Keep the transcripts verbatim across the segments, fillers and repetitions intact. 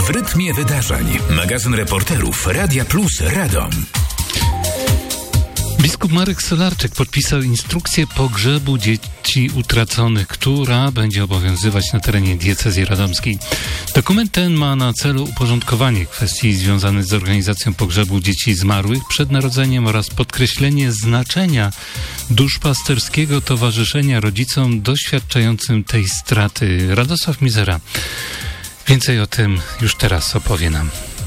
W rytmie wydarzeń. Magazyn reporterów Radia Plus Radom. Biskup Marek Solarczyk podpisał instrukcję pogrzebu dzieci utraconych, która będzie obowiązywać na terenie diecezji radomskiej. Dokument ten ma na celu uporządkowanie kwestii związanych z organizacją pogrzebu dzieci zmarłych przed narodzeniem oraz podkreślenie znaczenia duszpasterskiego towarzyszenia rodzicom doświadczającym tej straty. Radosław Mizera więcej o tym już teraz opowie nam.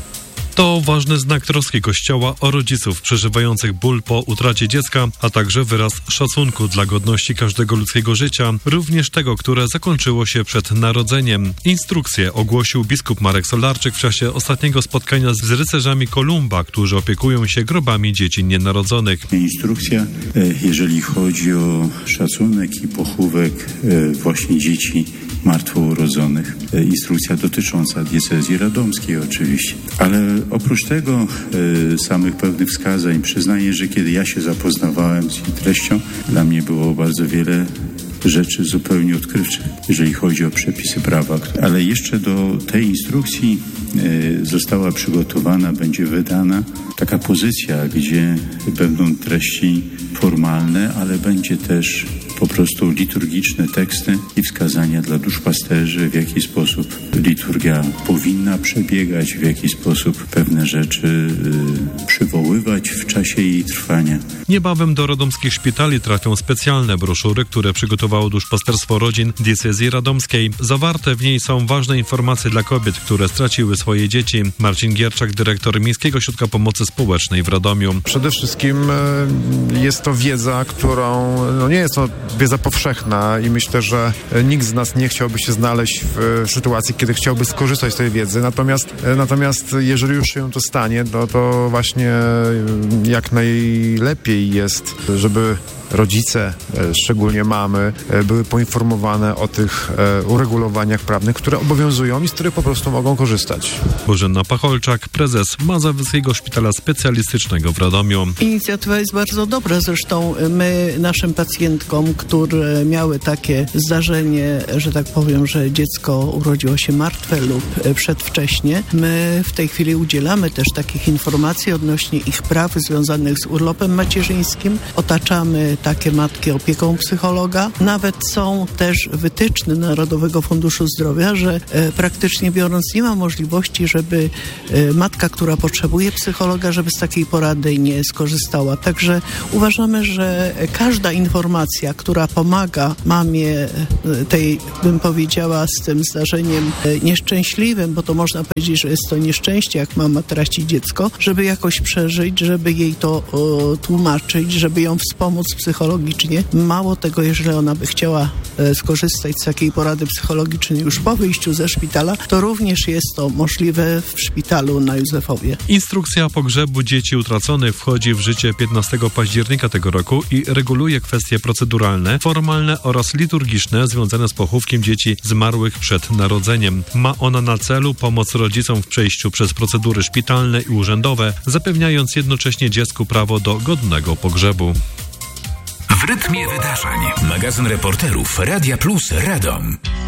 To ważny znak troski Kościoła o rodziców przeżywających ból po utracie dziecka, a także wyraz szacunku dla godności każdego ludzkiego życia, również tego, które zakończyło się przed narodzeniem. Instrukcję ogłosił biskup Marek Solarczyk w czasie ostatniego spotkania z rycerzami Kolumba, którzy opiekują się grobami dzieci nienarodzonych. Instrukcja, jeżeli chodzi o szacunek i pochówek właśnie dzieci martwo urodzonych. Instrukcja dotycząca diecezji radomskiej oczywiście. Ale oprócz tego e, samych pewnych wskazań, przyznaję, że kiedy ja się zapoznawałem z jej treścią, dla mnie było bardzo wiele rzeczy zupełnie odkrywczych, jeżeli chodzi o przepisy prawa. Ale jeszcze do tej instrukcji e, została przygotowana, będzie wydana taka pozycja, gdzie będą treści formalne, ale będzie też po prostu liturgiczne teksty i wskazania dla duszpasterzy, w jaki sposób liturgia powinna przebiegać, w jaki sposób pewne rzeczy y, przywoływać w czasie jej trwania. Niebawem do radomskich szpitali trafią specjalne broszury, które przygotowało duszpasterstwo rodzin diecezji radomskiej. Zawarte w niej są ważne informacje dla kobiet, które straciły swoje dzieci. Marcin Gierczak, dyrektor Miejskiego Ośrodka Pomocy Społecznej w Radomiu. Przede wszystkim jest to wiedza, którą, no nie jest to wiedza powszechna i myślę, że nikt z nas nie chciałby się znaleźć w sytuacji, kiedy chciałby skorzystać z tej wiedzy. Natomiast, natomiast jeżeli już się to stanie, to, to właśnie jak najlepiej jest, żeby rodzice, szczególnie mamy, były poinformowane o tych uregulowaniach prawnych, które obowiązują i z których po prostu mogą korzystać. Bożena Pacholczak, prezes Mazowieckiego Szpitala Specjalistycznego w Radomiu. Inicjatywa jest bardzo dobra. Zresztą my naszym pacjentkom, które miały takie zdarzenie, że tak powiem, że dziecko urodziło się martwe lub przedwcześnie, my w tej chwili udzielamy też takich informacji odnośnie ich praw związanych z urlopem macierzyńskim. Otaczamy takie matki opieką psychologa. Nawet są też wytyczne Narodowego Funduszu Zdrowia, że e, praktycznie biorąc nie ma możliwości, żeby e, matka, która potrzebuje psychologa, żeby z takiej porady nie skorzystała. Także uważamy, że każda informacja, która pomaga mamie e, tej, bym powiedziała, z tym zdarzeniem e, nieszczęśliwym, bo to można powiedzieć, że jest to nieszczęście, jak mama traci dziecko, żeby jakoś przeżyć, żeby jej to o, tłumaczyć, żeby ją wspomóc psychologicznie. Mało tego, jeżeli ona by chciała e, skorzystać z takiej porady psychologicznej już po wyjściu ze szpitala, to również jest to możliwe w szpitalu na Józefowie. Instrukcja pogrzebu dzieci utraconych wchodzi w życie piętnastego października tego roku i reguluje kwestie proceduralne, formalne oraz liturgiczne związane z pochówkiem dzieci zmarłych przed narodzeniem. Ma ona na celu pomoc rodzicom w przejściu przez procedury szpitalne i urzędowe, zapewniając jednocześnie dziecku prawo do godnego pogrzebu. W rytmie wydarzeń. Magazyn reporterów Radia Plus Radom.